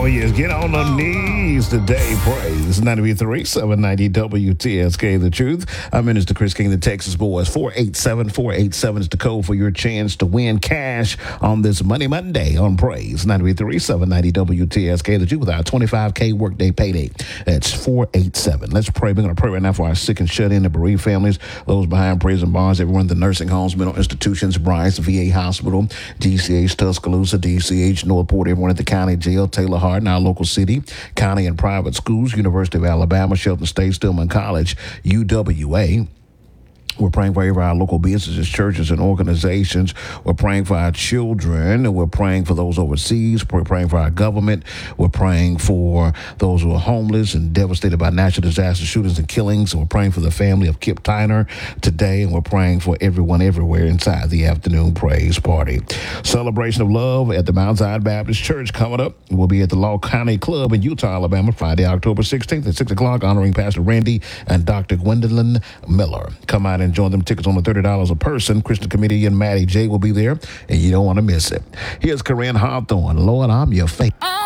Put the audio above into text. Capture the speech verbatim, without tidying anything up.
yes, get on the knees today. Praise ninety-three, seven ninety W T S K, The Truth. I'm Minister Chris King, the Texas Boys. four eight seven, four eight seven is the code for your chance to win cash on this Money Monday on Praise ninety-three, seven ninety W T S K, The Truth, with our twenty-five K workday payday. That's four eight seven. Let's pray. We're going to pray right now for our sick and shut in, the bereaved families, those behind prison bars, everyone in the nursing homes, mental institutions, Bryce, V A Hospital, G C H, Tuscaloosa, D C H, Northport, everyone at the county jail, Taylor Hardin, our local city, county and private schools, University of Alabama, Shelton State, Stillman College, U W A. We're praying for every our local businesses, churches, and organizations. We're praying for our children. We're praying for those overseas. We're praying for our government. We're praying for those who are homeless and devastated by natural disaster, shootings, and killings. We're praying for the family of Kip Tyner today, and we're praying for everyone everywhere inside the afternoon praise party. Celebration of Love at the Mount Zion Baptist Church coming up. We'll be at the Law County Club in Utah, Alabama, Friday, October sixteenth at six o'clock, honoring Pastor Randy and Doctor Gwendolyn Miller. Come out and join them. Tickets only thirty dollars a person. Christian comedian Maddie J will be there, and you don't want to miss it. Here's Corinne Hawthorne. Lord, I'm your faith.